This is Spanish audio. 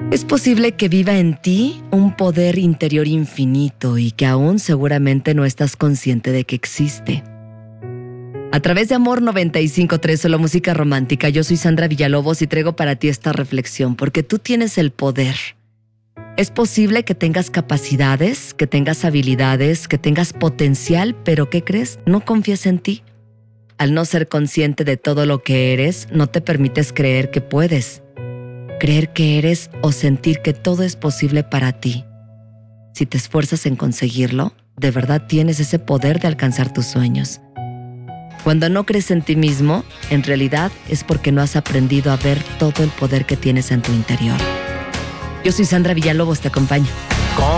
Es posible que viva en ti un poder interior infinito y que aún seguramente no estás consciente de que existe. A través de Amor 95.3, solo música romántica, yo soy Sandra Villalobos y traigo para ti esta reflexión, porque tú tienes el poder. Es posible que tengas capacidades, que tengas habilidades, que tengas potencial, pero ¿qué crees? No confías en ti. Al no ser consciente de todo lo que eres, no te permites creer que puedes. Creer que eres o sentir que todo es posible para ti. Si te esfuerzas en conseguirlo, de verdad tienes ese poder de alcanzar tus sueños. Cuando no crees en ti mismo, en realidad es porque no has aprendido a ver todo el poder que tienes en tu interior. Yo soy Sandra Villalobos, te acompaño.